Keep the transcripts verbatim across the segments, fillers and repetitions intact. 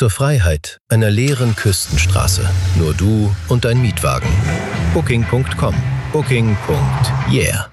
zur Freiheit einer leeren Küstenstraße. Nur du und dein Mietwagen. Booking Punkt com. Booking Punkt yeah.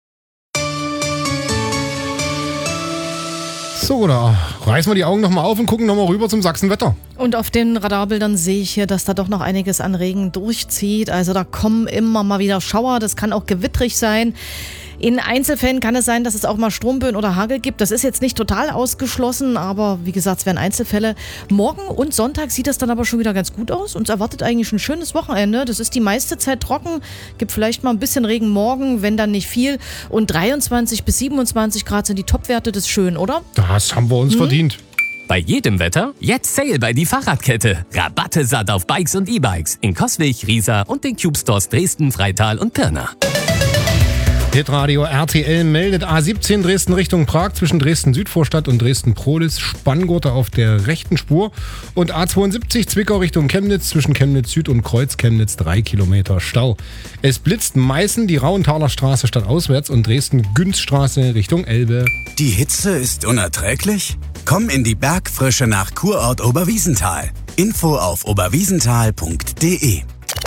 So, da reißen wir die Augen nochmal auf und gucken nochmal rüber zum Sachsenwetter. Und auf den Radarbildern sehe ich hier, dass da doch noch einiges an Regen durchzieht. Also da kommen immer mal wieder Schauer, das kann auch gewittrig sein. In Einzelfällen kann es sein, dass es auch mal Stromböen oder Hagel gibt. Das ist jetzt nicht total ausgeschlossen, aber wie gesagt, es wären Einzelfälle. Morgen und Sonntag sieht das dann aber schon wieder ganz gut aus. Uns erwartet eigentlich ein schönes Wochenende. Das ist die meiste Zeit trocken. Gibt vielleicht mal ein bisschen Regen morgen, wenn dann nicht viel. Und dreiundzwanzig bis siebenundzwanzig Grad sind die Topwerte. Das ist schön, oder? Das haben wir uns hm? verdient. Bei jedem Wetter jetzt Sale bei die Fahrradkette. Rabatte satt auf Bikes und E-Bikes in Coswig, Riesa und den Cube Stores Dresden, Freital und Pirna. Hitradio R T L meldet A siebzehn Dresden Richtung Prag zwischen Dresden-Südvorstadt und Dresden-Prohlis Spanngurte auf der rechten Spur und A zweiundsiebzig Zwickau Richtung Chemnitz zwischen Chemnitz Süd und Kreuz Chemnitz drei Kilometer Stau. Es blitzt Meißen die Rauenthaler Straße stadtauswärts und Dresden-Günzstraße Richtung Elbe. Die Hitze ist unerträglich? Komm in die Bergfrische nach Kurort Oberwiesenthal. Info auf oberwiesenthal punkt de.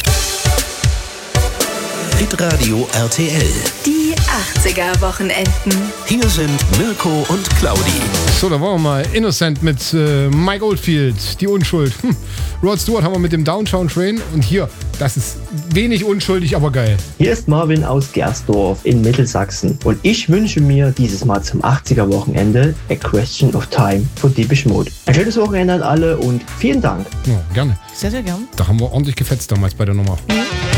Hitradio R T L. Die achtziger-Wochenenden. Hier sind Mirko und Claudi. So, da wollen wir mal Innocent mit äh, Mike Oldfield, die Unschuld. Hm. Rod Stewart haben wir mit dem Downtown Train und hier, das ist wenig unschuldig, aber geil. Hier ist Marvin aus Gersdorf in Mittelsachsen und ich wünsche mir dieses Mal zum achtziger-Wochenende A Question of Time von Depeche Mode. Ein schönes Wochenende an alle und vielen Dank. Ja, gerne. Sehr, sehr gern. Da haben wir ordentlich gefetzt damals bei der Nummer. Mhm.